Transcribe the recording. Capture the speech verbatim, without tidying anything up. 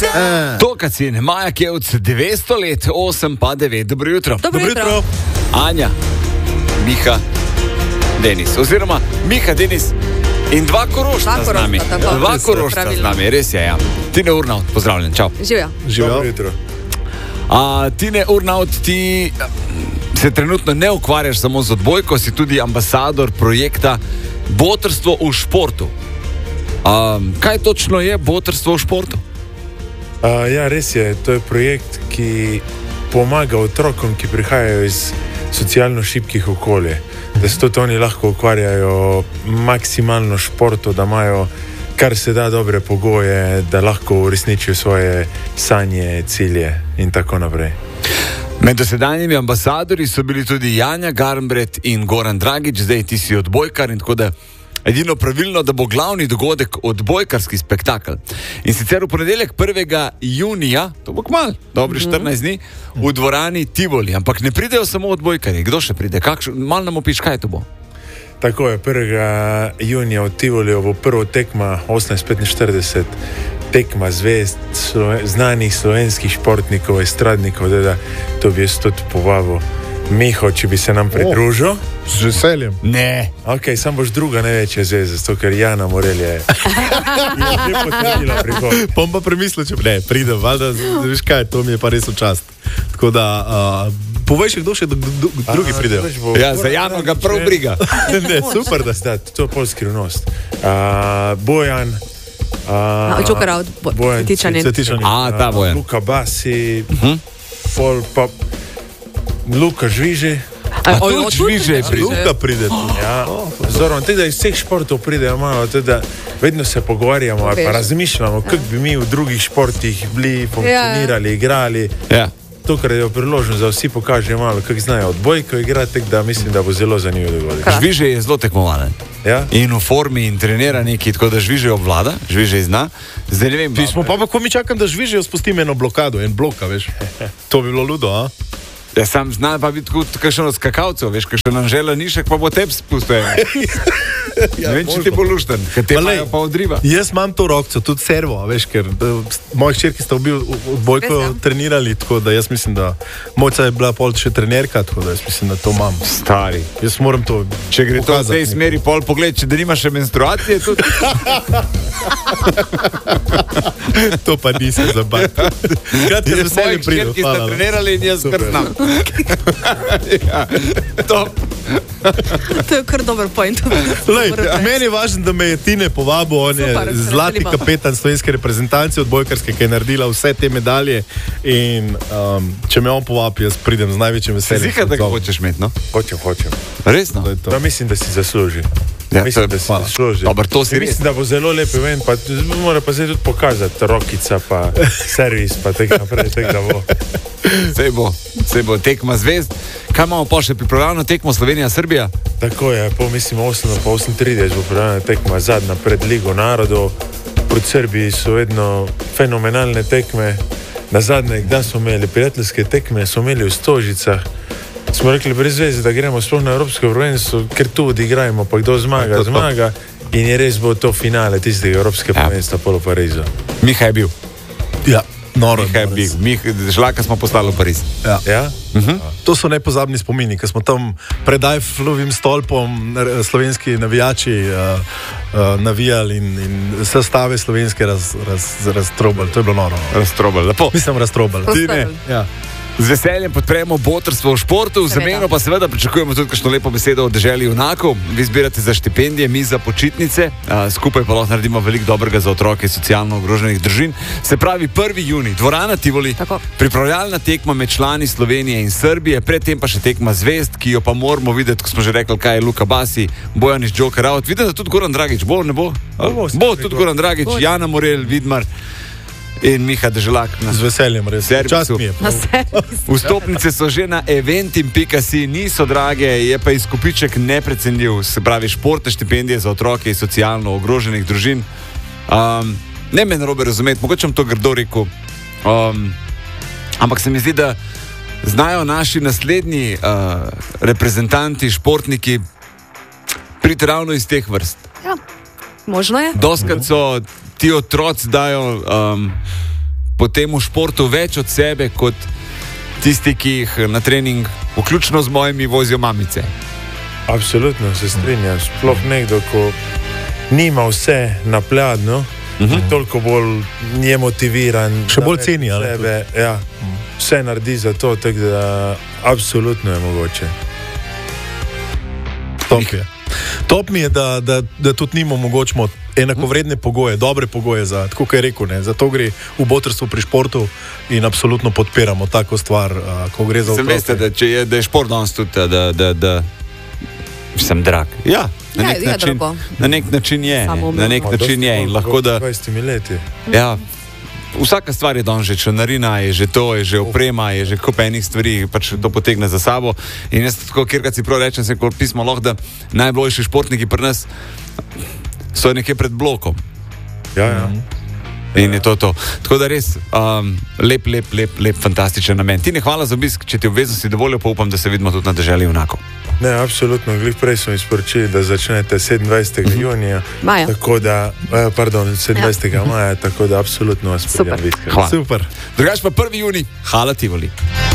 Tokacin, Maja Kevc, dvesto let, osem pa devet. Dobro jutro. Dobro jutro. Anja, Miha, Denis. Oziroma, Miha, Denis in dva Korošta z nami. Tako. Dva Korošta z nami, res je, ja. Tine Urnaut, pozdravljen, čau. Živjo. Dobro jutro. A, Tine Urnaut, ti se trenutno ne ukvarjaš samo z odbojko, si tudi ambasador projekta Botrstvo v športu. A, kaj točno je Botrstvo v športu? Uh, ja, res je. To je projekt, ki pomaga otrokom, ki prihajajo iz socialno šibkih okolij. Da se tudi oni lahko ukvarjajo maksimalno športu, da imajo kar se da dobre pogoje, da lahko uresničijo svoje sanje, cilje in tako naprej. Med dosedanjimi ambasadori so bili tudi Janja Garnbret in Goran Dragič, zdaj ti si odbojkar in tako da edino pravilno, da bo glavni dogodek odbojkarski spektakel. In sicer v ponedeljek prvega junija, to bo kmalu, dobri štirinajst dni, v dvorani Tivoli. Ampak ne pridejo samo odbojkarji. Kdo še pride? Kakšen, malo nam opiš, kaj to bo? Tako je, prvega junija v Tivoli bo prvo tekma osemnajst petinštirideset, tekma zvezd, sloven, znanih slovenskih športnikov, estradnikov, da to bi jaz tudi povabil. Miho, če bi se nam pridružil. Oh, z veseljem. Ne. Ok, sam boš druga največja zvezda, zato ker Jana Morel je že potrdila prihod. Pom pa premislil, če ne, pridem, valjda, veš kaj, to mi je pa res v čast. Tako da, uh, povej še, kdo še drugi pridejo. Ja, za Jano ga prav briga. Ne, super, da ste, to je pol skrivnost. Uh, Bojan, uh, Čukara od Bojan Tičanin. Tičanin. A, ta Bojan. Luka Basi, Uh-huh. pol pa Luka Žviže. A tudi Žviže pride. Luka pride. Ja, zelo, teda iz vseh športov pridejo malo, teda vedno se pogovarjamo, ali pa razmišljamo, kako bi mi v drugih športih bili, funkcionirali, igrali. Ja. To, kar je priložnost, da vsi pokažejo malo, kako znajo odbojko igrati, tako da mislim, da bo zelo zanimivo dogodek. Žviže je zelo tekmovalen. Ja? In v formi in trenira neki, tako da Žviže obvlada, Žviže zna. Zdaj ne vem. Ti smo pa, pa ko mi čakam, da Žvižejo spustim eno blokado, en bloka, veš. To bi bilo ludo, a? Ja, sam znam pa biti kot kakšen od skakalcev, veš, kakšen Anžela Nišek pa bo teb spustil. Ja, ne vem, če ti bo lušten, ker te imajo pa odriva. Jaz imam to rokco, tudi servo, veš, ker moji hčerki sta obi odbojko trenirali, tako da jaz mislim, da mojca je bila pol še trenerka, tako da jaz mislim, da to imam. Stari. Jaz moram to Če gre to v tej pokazati. smeri, pol pogled, če da nima še menstruacije, tudi. To pa nisem zabavil. Kratka, z veseljem pridem. Ki sta trenirali in jaz kar znam. Ja, top. To je kar dober point. Lej, meni je važno, da me je Tine povabil, on je Super, zlati veselimo. kapetan slovenske reprezentance odbojkarske, ki je naredila vse te medalje in um, če me on povabi, jaz pridem z največjim veseljem. Zika, da ga hočeš imeti, no? Hočem, hočem. Resno? To je to. Da, mislim, da si zasluži. Ja, mislim, to je- da si hvala. zasluži. Dobar, to si res. Mislim, da bo zelo lep event, pa mora pa zdaj tudi pokazati rokica, pa servis, pa tega naprej, tega bo. Sej bo, sej bo tekma zvezd. Kaj imamo pa še pripravljeno tekmo Slovenija-Srbija? Tako je, po mislim osem pa osem trideset bo pripravljena tekma zadnja pred Ligo narodov. Proti Srbiji so vedno fenomenalne tekme. Na zadnje, kdaj smo imeli prijateljske tekme, smo imeli v Stožicah. Smo rekli brez veze, da gremo sploh na Evropsko prvenstvo, ker tu odigrajmo, pa kdo zmaga, To, to. zmaga. In je res bo to finale tistega Evropskega Ja. prvenstva polo Parizu. Miha je bil. Ja, noro. Miha je noro. bil. Miha, žlaka smo poslali v Pariz. Ja. Ja? To so nepozabni spomini, ker smo tam pred Eiffelovim stolpom r- slovenski navijači uh, uh, navijali in, in sestave slovenske raz, raz, raztrobali. To je bilo noro. Raztrobal, lepo. Mislim, raztrobali. Tine, Ja. z veseljem podpremo Botrstvo v športu, v Seveda. zameno pa seveda pričakujemo tudi kakšno lepo besedo od deželi junakov. Vi zbirate za štipendije, mi za počitnice, a, skupaj pa lahko naredimo veliko dobrega za otroke iz socialno ogroženih družin. Se pravi prvi junij, dvorana Tivoli, Tako. pripravljalna tekma med člani Slovenije in Srbije, predtem pa še tekma zvezd, ki jo pa moramo videti, ko smo že rekli, kaj je Luka Basi, Bojan iz Joker Out. Vidim, da tudi Goran Dragič, bo, ne bo? Bo, bo, Bo tudi Goran Dragič, Bo. Jana Morel, Vidmar in Miha Deželak. Z veseljem, res. Servisu. Čast mi je. Na servis. Vstopnice so že na eventim pika si, niso drage, je pa izkupiček neprecenljiv, se pravi športne štipendije za otroke iz socialno ogroženih družin. Um, ne me narobe razumeti, mogoče bom to grdo rekel, um, ampak se mi zdi, da znajo naši naslednji uh, reprezentanti, športniki priti ravno iz teh vrst. Ja, možno je. Doskrat so ti otroci dajo um, potem v športu več od sebe kot tisti, ki jih na trening, vključno z mojimi, vozijo mamice. Absolutno se strinjam. Sploh nekdo, ko nima vse na pladnju, uh-huh. toliko bolj je motiviran. Še bolj ceni, ali? Sebe, ja, vse naredi za to, tako da absolutno je mogoče. Top je. Top mi je, da, da, da tudi njim omogočimo enakovredne pogoje, dobre pogoje za, tako kot je rekel, ne, zato gre v botrstvu pri športu in absolutno podpiramo tako stvar, uh, ko gre za Sem otroke. veste, da, če je, da je šport danes tudi, da, da, da sem drag. Ja, na nek, Ja, je način, drago. na nek način je. Samoumevno. Na nek način je in lahko da... dvajset leti. Ja, vsaka stvar je danes že članarina, je že to, je že oprema, je že kup enih stvari, pač to potegne za sabo. In jaz tako, kjerkrat si prav rečem, se kot pismo lahko, da najboljši športniki pri nas so nekje pred blokom. Ja, ja. In je to to. Tako da res um, lep, lep, lep, lep, fantastičen namen. Tine, hvala za obisk, če ti obveznosti dovoljo, pa upam, da se vidimo tudi na deželi junakov. Ne, absolutno. Glih prej smo izporočili, da začnete sedemindvajsetega Mhm. junija. Maja. Tako da, eh, pardon, sedemindvajsetega maja, tako da absolutno vas Super. pridem. Hvala. Super. Drugač pa prvi junij, Hala Tivoli.